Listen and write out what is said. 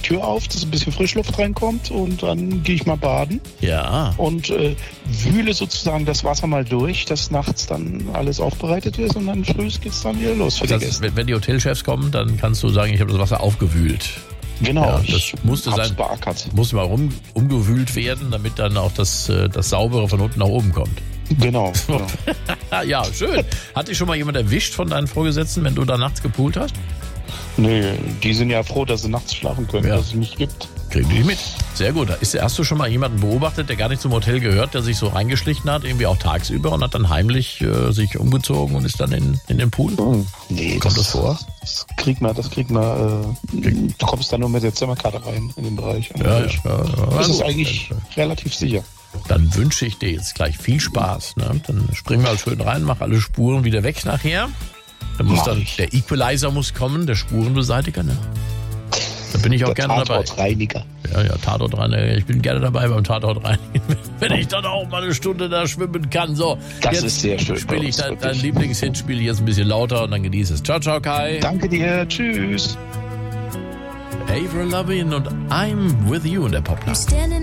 Tür auf, dass ein bisschen Frischluft reinkommt und dann gehe ich mal baden. Ja. Und wühle sozusagen das Wasser mal durch, dass nachts dann alles aufbereitet ist und dann früh geht's dann wieder los für die Gäste. Wenn die Hotelchefs kommen, dann kannst du sagen, ich habe das Wasser aufgewühlt. Genau, Ja, das ich musste hab's sein, beackert. musste mal umgewühlt werden, damit dann auch das Saubere von unten nach oben kommt. Genau. Ja, schön. Hat dich schon mal jemand erwischt von deinen Vorgesetzten, wenn du da nachts gepoolt hast? Nee, die sind ja froh, dass sie nachts schlafen können, Ja. dass es nicht gibt. Kriegen die mit. Sehr gut. Hast du schon mal jemanden beobachtet, der gar nicht zum Hotel gehört, der sich so reingeschlichen hat, irgendwie auch tagsüber und hat dann heimlich sich umgezogen und ist dann in den Pool? Nee, Kommt das vor? Das kriegt man, du kommst dann nur mit der Zimmerkarte rein in den Bereich. Ja. Das ist gut. eigentlich relativ sicher. Dann wünsche ich dir jetzt gleich viel Spaß. Ne? Dann springen wir schön rein, mach alle Spuren wieder weg nachher. Dann muss der Equalizer muss kommen, der Spurenbeseitiger. Ne? Da bin ich auch gerne dabei. Tatortreiniger. Ja, Tatortreiniger. Ich bin gerne dabei beim Tatortreinigen. Wenn ich dann auch mal eine Stunde da schwimmen kann. So, Das jetzt ist sehr schön. spiele ich dein Lieblingshit, spiele ich jetzt ein bisschen lauter und dann genieße es. Ciao, ciao, Kai. Danke dir. Tschüss. Avril Lavigne und I'm With You in der Popnacht.